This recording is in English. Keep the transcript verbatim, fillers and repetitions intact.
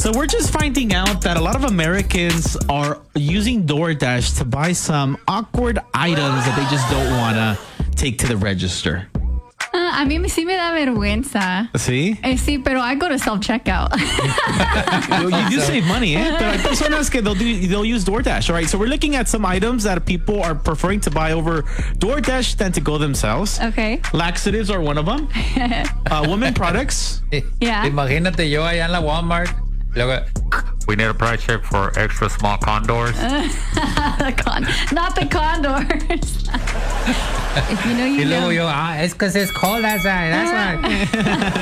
So we're just finding out that a lot of Americans are using DoorDash to buy some awkward items that they just don't want to take to the register. Uh, a mí sí me da vergüenza. ¿Sí? Eh, sí, pero I go to self-checkout. you, you do save money, eh? Pero hay personas que they'll, do, they'll use DoorDash. All right, so we're looking at some items that people are preferring to buy over DoorDash than to go themselves. Okay. Laxatives are one of them. Uh, women products. Yeah. Imagínate yo allá en la Walmart. Luego, we need a price check for extra small condors. the con- not the condors. If you know, you y luego know. yo, ah, es que it's cold outside. That's why.